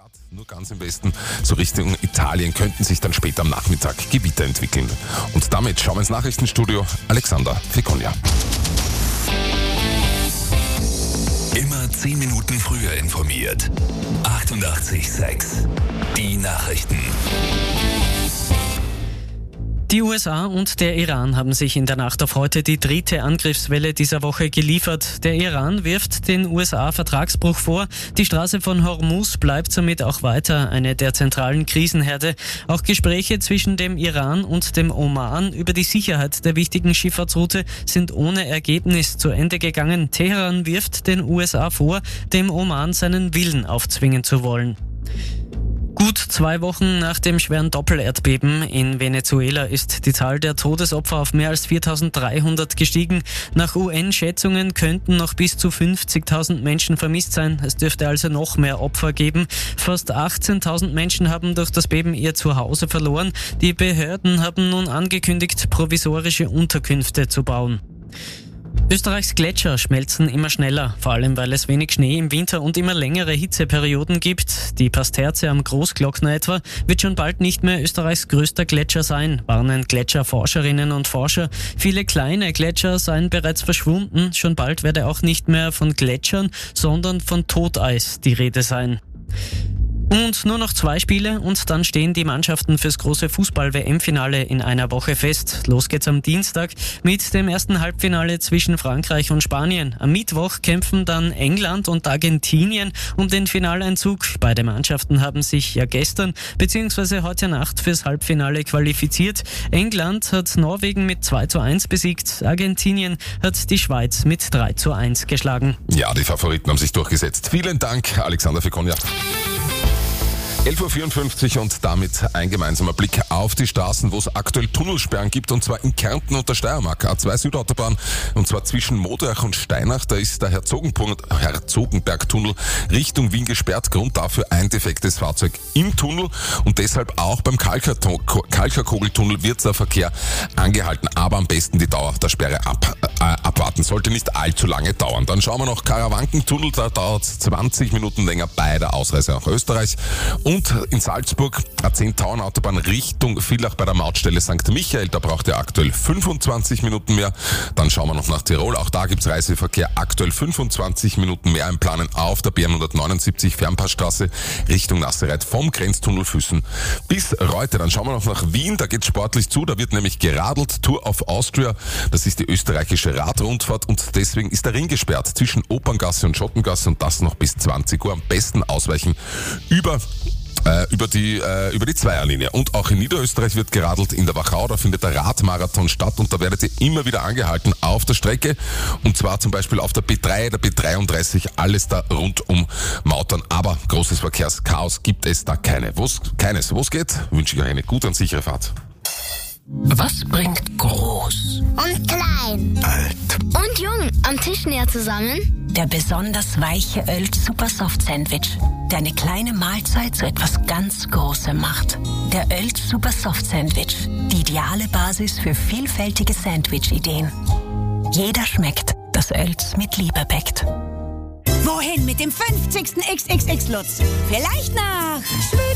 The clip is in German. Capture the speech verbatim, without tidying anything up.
Fahrt nur ganz im Westen, so Richtung Italien, könnten sich dann später am Nachmittag Gewitter entwickeln. Und damit schauen wir ins Nachrichtenstudio. Alexander Fekonia. Immer zehn Minuten früher informiert. achtundachtzig Komma sechs. Die Nachrichten. Die U S A und der Iran haben sich in der Nacht auf heute die dritte Angriffswelle dieser Woche geliefert. Der Iran wirft den U S A Vertragsbruch vor. Die Straße von Hormuz bleibt somit auch weiter eine der zentralen Krisenherde. Auch Gespräche zwischen dem Iran und dem Oman über die Sicherheit der wichtigen Schifffahrtsroute sind ohne Ergebnis zu Ende gegangen. Teheran wirft den U S A vor, dem Oman seinen Willen aufzwingen zu wollen. Gut zwei Wochen nach dem schweren Doppelerdbeben in Venezuela ist die Zahl der Todesopfer auf mehr als viertausenddreihundert gestiegen. Nach U N-Schätzungen könnten noch bis zu fünfzigtausend Menschen vermisst sein. Es dürfte also noch mehr Opfer geben. Fast achtzehntausend Menschen haben durch das Beben ihr Zuhause verloren. Die Behörden haben nun angekündigt, provisorische Unterkünfte zu bauen. Österreichs Gletscher schmelzen immer schneller, vor allem weil es wenig Schnee im Winter und immer längere Hitzeperioden gibt. Die Pasterze am Großglockner etwa wird schon bald nicht mehr Österreichs größter Gletscher sein, warnen Gletscherforscherinnen und Forscher. Viele kleine Gletscher seien bereits verschwunden, schon bald werde auch nicht mehr von Gletschern, sondern von Toteis die Rede sein. Und nur noch zwei Spiele und dann stehen die Mannschaften fürs große Fußball-W M-Finale in einer Woche fest. Los geht's am Dienstag mit dem ersten Halbfinale zwischen Frankreich und Spanien. Am Mittwoch kämpfen dann England und Argentinien um den Finaleinzug. Beide Mannschaften haben sich ja gestern bzw. heute Nacht fürs Halbfinale qualifiziert. England hat Norwegen mit zwei zu eins besiegt. Argentinien hat die Schweiz mit drei zu eins geschlagen. Ja, die Favoriten haben sich durchgesetzt. Vielen Dank, Alexander Fekonia. elf Uhr vierundfünfzig und damit ein gemeinsamer Blick auf die Straßen, wo es aktuell Tunnelsperren gibt, und zwar in Kärnten und der Steiermark. A zwei Südautobahn, und zwar zwischen Modrach und Steinach. Da ist der Herzogenberg-Tunnel Richtung Wien gesperrt. Grund dafür ein defektes Fahrzeug im Tunnel, und deshalb auch beim Kalcherkogeltunnel wird der Verkehr angehalten. Aber am besten die Dauer der Sperre ab, äh, abwarten. Sollte nicht allzu lange dauern. Dann schauen wir noch Karawankentunnel. Da dauert es zwanzig Minuten länger bei der Ausreise nach Österreich. Und Und in Salzburg, A zehn Tauernautobahn Richtung Villach bei der Mautstelle Sankt Michael, da braucht ihr aktuell fünfundzwanzig Minuten mehr. Dann schauen wir noch nach Tirol, auch da gibt's Reiseverkehr, aktuell fünfundzwanzig Minuten mehr im Planen auf der B N hundertneunundsiebzig Fernpassstraße Richtung Nassereit vom Grenztunnel Füssen bis Reute. Dann schauen wir noch nach Wien, da geht's sportlich zu, da wird nämlich geradelt, Tour of Austria, das ist die österreichische Radrundfahrt, und deswegen ist der Ring gesperrt zwischen Operngasse und Schottengasse, und das noch bis zwanzig Uhr. Am besten ausweichen über über die äh, über die Zweierlinie. Und auch in Niederösterreich wird geradelt. In der Wachau, da findet der Radmarathon statt, und da werdet ihr immer wieder angehalten auf der Strecke, und zwar zum Beispiel auf der B drei, der B dreiunddreißig, alles da rund um Mautern. Aber großes Verkehrschaos gibt es da keine. Wo's, keines. Wo es geht, wünsche ich euch eine gute und sichere Fahrt. Was bringt groß und klein, alt und jung am Tisch näher zusammen? Der besonders weiche Ölt Super Soft Sandwich, der eine kleine Mahlzeit zu etwas ganz Großem macht. Der Ölt Super Soft Sandwich, die ideale Basis für vielfältige Sandwich-Ideen. Jeder schmeckt, das Ölt mit Liebe bäckt. Wohin mit dem fünfzigsten X X X Lutz? Vielleicht nach Schweden.